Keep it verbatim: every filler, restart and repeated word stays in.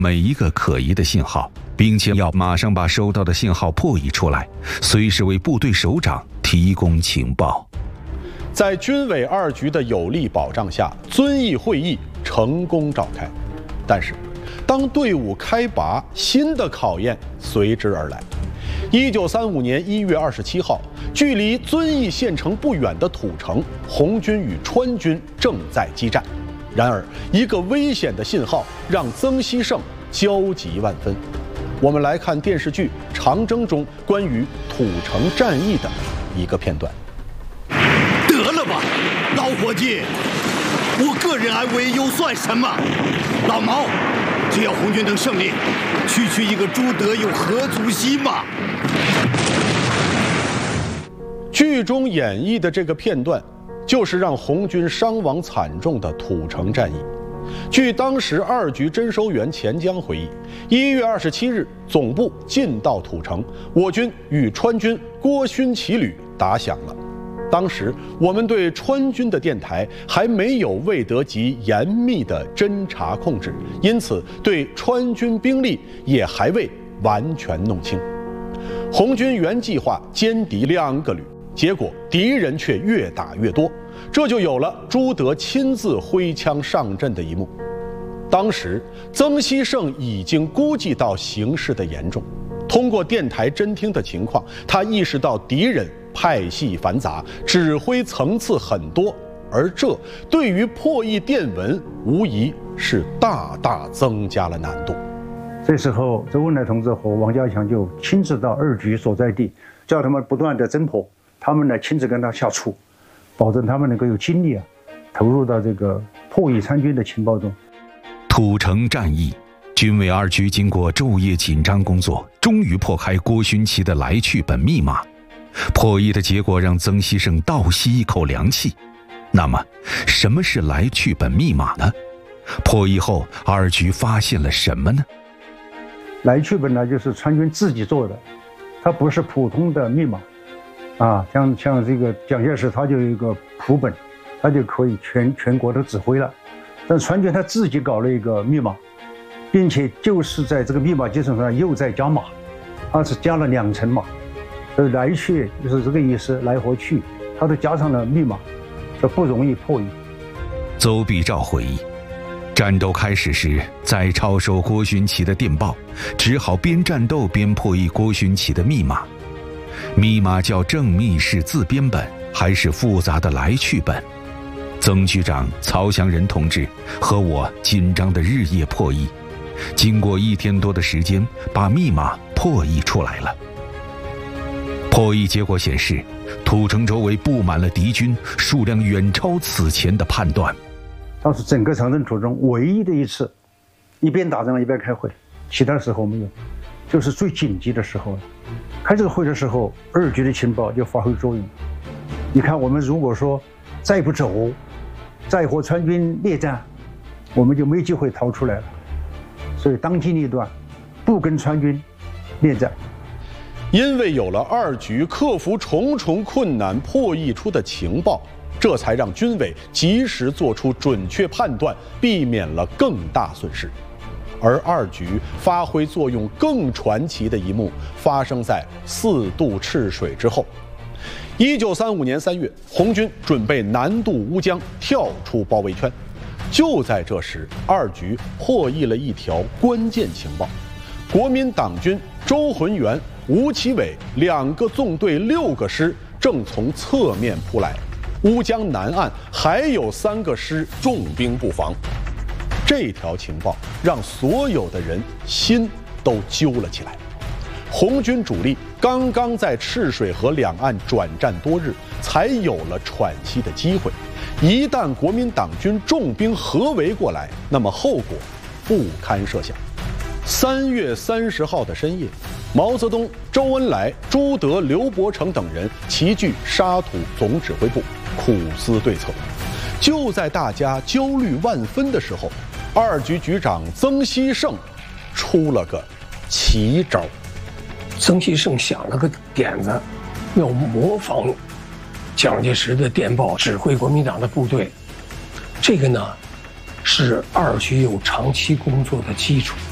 每一个可疑的信号，并且要马上把收到的信号破译出来，随时为部队首长提供情报。 在军委二局的有力保障下，遵义会议成功召开。但是，当队伍开拔，新的考验随之而来。一九三五年一月二十七号，距离遵义县城不远的土城，红军与川军正在激战。然而，一个危险的信号让曾希圣焦急万分。我们来看电视剧《长征》中关于土城战役的一个片段。 得了吧，老伙计，我个人安危又算什么？老毛，只要红军能胜利，区区一个朱德又何足惜嘛？ 剧中演绎的这个片段，就是让红军伤亡惨重的土城战役。据当时二局侦收员钱江回忆，一月二十七日，总部进到土城，我军与川军郭勋骑旅打响了。当时我们对川军的电台还没有魏德吉严密的侦察控制，因此对川军兵力也还未完全弄清。红军原计划歼敌两个旅，结果敌人却越打越多，这就有了朱德亲自挥枪上阵的一幕。当时曾希圣已经估计到形势的严重，通过电台侦听的情况，他意识到敌人派系繁杂，指挥层次很多，而这对于破译电文无疑是大大增加了难度。 这时候，周恩来同志和王家强就亲自到二局所在地，叫他们不断的侦破，他们呢亲自跟他下厨，保证他们能够有精力啊，投入到这个破译参军的情报中。 土城战役，军委二局经过昼夜紧张工作，终于破开郭勋祺的来去本密码。破译的结果让曾希圣倒吸一口凉气。那么，什么是来去本密码呢？破译后，二局发现了什么呢？ 来去本呢，就是川军自己做的，它不是普通的密码，啊，像像这个蒋介石他就有一个谱本，他就可以全全国都指挥了。但川军他自己搞了一个密码，并且就是在这个密码基础上又再加码，它是加了两层码。所以来去就是这个意思，来和去，它都加上了密码，这不容易破译。 邹必照回忆，战斗开始时，在抄收郭勋祺的电报，只好边战斗边破译郭勋祺的密码。密码叫正密是自编本，还是复杂的来去本？曾局长曹祥仁同志和我紧张的日夜破译，经过一天多的时间，把密码破译出来了。破译结果显示，土城周围布满了敌军，数量远超此前的判断。 当时整个长征途中唯一的一次，一边打仗一边开会，其他时候没有，就是最紧急的时候了。开这个会的时候，二局的情报就发挥作用。你看，我们如果说再不走，再和川军列战，我们就没机会逃出来了。所以当机立断，不跟川军列战。 因为有了二局克服重重困难破译出的情报，这才让军委及时做出准确判断，避免了更大损失。而二局发挥作用更传奇的一幕发生在四渡赤水之后。一九三五年三月，红军准备南渡乌江，跳出包围圈。就在这时，二局破译了一条关键情报：国民党军周浑元、吴奇伟两个纵队六个师正从侧面扑来，乌江南岸还有三个师重兵布防。这条情报让所有的人心都揪了起来。红军主力刚刚在赤水河两岸转战多日，才有了喘息的机会。一旦国民党军重兵合围过来，那么后果不堪设想。三月三十号的深夜，毛泽东、周恩来、朱德、刘伯承等人齐聚沙土总指挥部，苦思对策。就在大家焦虑万分的时候，二局局长曾希圣出了个奇招。 曾希圣想了个点子，要模仿蒋介石的电报指挥国民党的部队。这个呢，是二局有长期工作的基础。